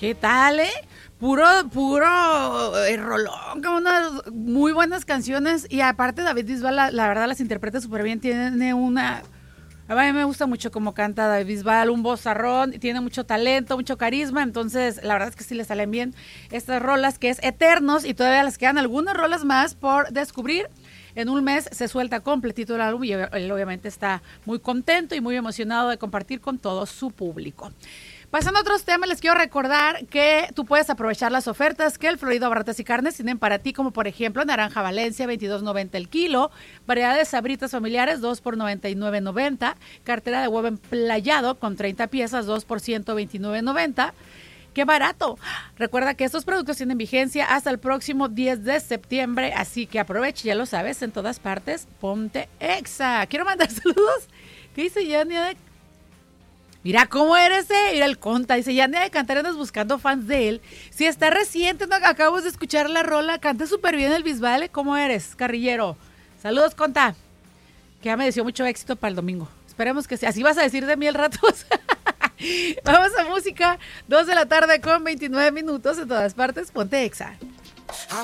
¿Qué tal, Puro rolón, con unas muy buenas canciones. Y aparte David Bisbal, la verdad, las interpreta súper bien. Tiene una... A mí me gusta mucho cómo canta David Bisbal, un vozarrón, tiene mucho talento, mucho carisma, entonces la verdad es que sí le salen bien estas rolas, que es Eternos, y todavía les quedan algunas rolas más por descubrir. En un mes se suelta completito el álbum y él obviamente está muy contento y muy emocionado de compartir con todo su público. Pasando a otros temas, les quiero recordar que tú puedes aprovechar las ofertas que el Florido Abarrotes y Carnes tienen para ti, como por ejemplo naranja Valencia, $22.90 el kilo, variedad de sabritas familiares, 2 por $99.90, cartera de huevo emplayado con 30 piezas, 2 por $129.90. ¡Qué barato! Recuerda que estos productos tienen vigencia hasta el próximo 10 de septiembre, así que aproveche, ya lo sabes, en todas partes, ponte Exa. Quiero mandar saludos. ¿Qué dice Yania? Mira cómo eres, mira el conta, dice, ya ni de cantar, andas buscando fans de él. Si está reciente, no acabamos de escuchar la rola, canta súper bien el Bisbal, ¿cómo eres, carrillero? Saludos, conta, que ya me deseó mucho éxito para el domingo. Esperemos que sea, así vas a decir de mí el rato. Vamos a música, 2 de la tarde con 29 minutos, en todas partes, ponte Exa.